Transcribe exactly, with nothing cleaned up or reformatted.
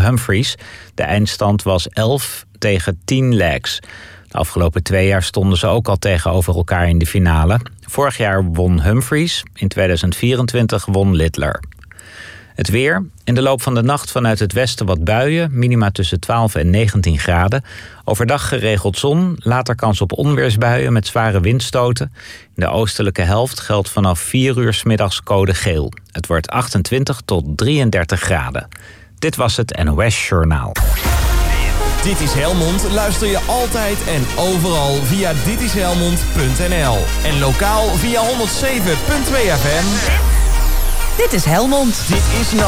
Humphries. De eindstand was elf tegen tien legs. De afgelopen twee jaar stonden ze ook al tegenover elkaar in de finale. Vorig jaar won Humphries, in tweeduizend vierentwintig won Littler. Het weer. In de loop van de nacht vanuit het westen wat buien. Minima tussen twaalf en negentien graden. Overdag geregeld zon. Later kans op onweersbuien met zware windstoten. In de oostelijke helft geldt vanaf vier uur 's middags code geel. Het wordt achtentwintig tot drieëndertig graden. Dit was het N O S Journaal. Dit is Helmond. Luister je altijd en overal via dit is helmond punt n l. En lokaal via honderdzeven komma twee F M. Dit is Helmond. Dit is